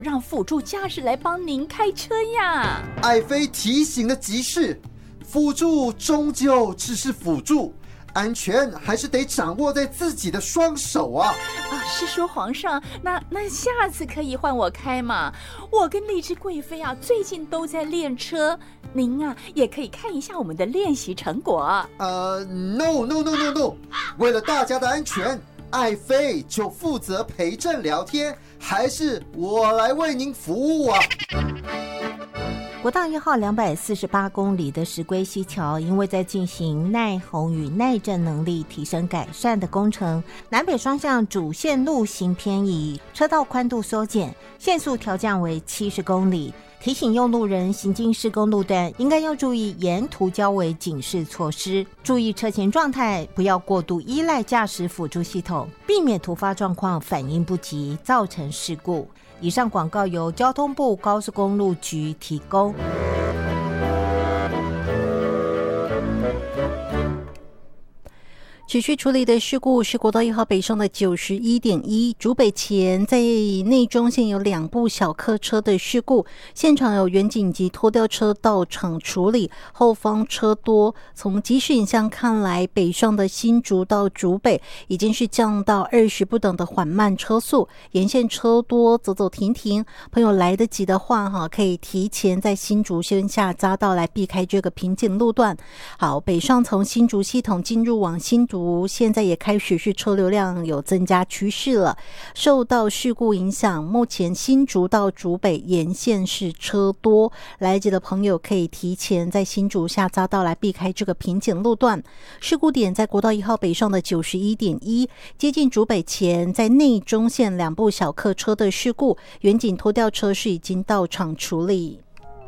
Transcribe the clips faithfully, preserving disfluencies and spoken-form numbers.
让辅助驾驶来帮您开车呀。 爱妃提醒的极是，辅助终究只是辅助，安全还是得掌握在自己的双手啊！ 啊，是说皇上，那那下次可以换我开嘛？我跟丽芝贵妃啊，最近都在练车，您啊也可以看一下我们的练习成果。 呃 ，no no no no no， 为了大家的安全，爱妃就负责陪朕聊天，还是我来为您服务啊？ 国道一号两百四十八公里的石龟溪桥，因为在进行耐洪与耐震能力提升改善的工程，南北双向主线路行偏移，车道宽度缩减，限速调降为七十公里。提醒用路人行经施工路段，应该要注意沿途交围警示措施，注意车前状态，不要过度依赖驾驶辅助系统，避免突发状况反应不及，造成事故。以上广告由交通部高速公路局提供。 持续处理的事故是国道一号北上的 九十一点一 竹北前在内中线有两部小客车的事故，现场有员警及拖吊车到场处理，后方车多。从即时影像看来，北上的新竹到竹北已经是降到二十不等的缓慢车速，沿线车多，走走停停。朋友来得及的话哈，可以提前在新竹先下匝道来避开这个瓶颈路段。好，北上从新竹系统进入往新竹现在也开始是车流量有增加趋势了。受到事故影响，目前新竹到竹北沿线是车多，来及的朋友可以提前在新竹下匝道来避开这个瓶颈路段。事故点在国道一号北上的 九十一点一， 接近竹北前在内中线两部小客车的事故，员警拖吊车是已经到场处理。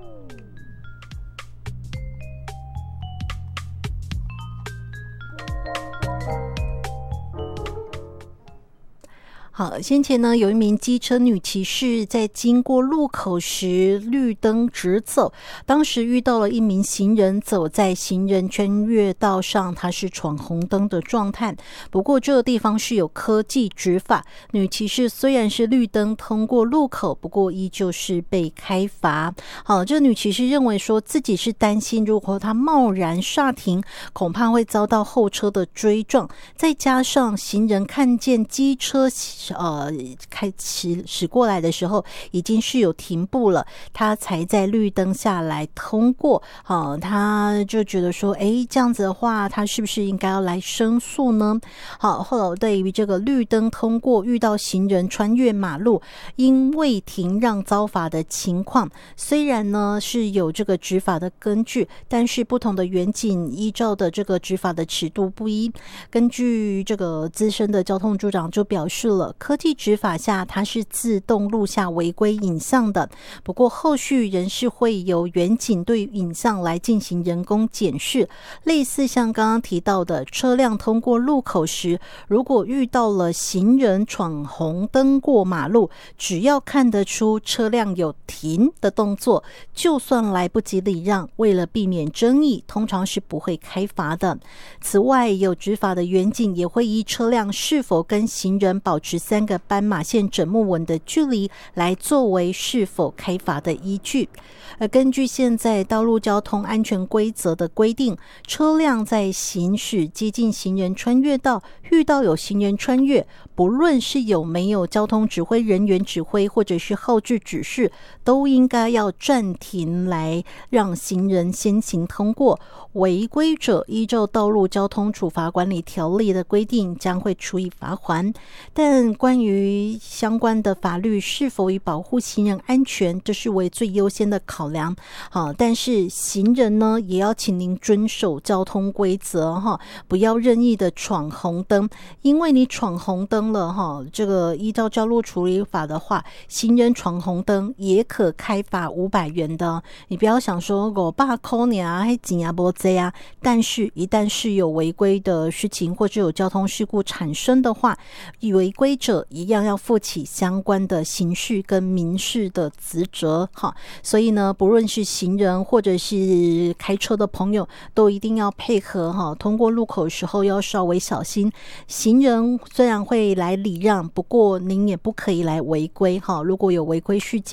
好，先前呢，有一名机车女骑士在经过路口时绿灯直走，当时遇到了一名行人走在行人穿越道上，他是闯红灯的状态。不过这个地方是有科技执法，女骑士虽然是绿灯通过路口，不过依旧是被开罚。好，这女骑士认为说自己是担心，如果她贸然刹停，恐怕会遭到后车的追撞，再加上行人看见机车呃，开驶驶过来的时候已经是有停步了，他才在绿灯下来通过。好，他就觉得说，哎，这样子的话，他是不是应该要来申诉呢？好，后来对于这个绿灯通过遇到行人穿越马路因未停让遭罚的情况，虽然呢是有这个执法的根据，但是不同的员警依照的这个执法的尺度不一。根据这个资深的交通组长就表示了，科技执法下它是自动录下违规影像的，不过后续仍是会由员警对影像来进行人工检视。类似像刚刚提到的车辆通过路口时，如果遇到了行人闯红灯过马路，只要看得出车辆有停的动作，就算来不及礼让，为了避免争议，通常是不会开罚的。此外，有执法的员警也会依车辆是否跟行人保持三个斑马线整木纹的距离来作为是否开罚的依据。而根据现在道路交通安全规则的规定，车辆在行驶接近行人穿越道，遇到有行人穿越，不论是有没有交通指挥人员指挥或者是后置指示，都应该要暂停来让行人先行通过。违规者依照道路交通处罚管理条例的规定将会处以罚锾。但关于相关的法律是否以保护行人安全，这是为最优先的考量。好，但是行人呢，也要请您遵守交通规则哈，不要任意的闯红灯，因为你闯红灯了哈，这个依照道路处理法的话，行人闯红灯也可开罚五百元的。你不要想说我爸扣你啊，还紧啊不这啊，但是一旦是有违规的事情或者有交通事故产生的话，违规者一样要负起相关的刑事跟民事的职责哈。所以呢，不论是行人或者是开车的朋友，都一定要配合哈，通过路口的时候要稍微小心。行人虽然会来礼让，不过您也不可以来违规哈。如果有违规事件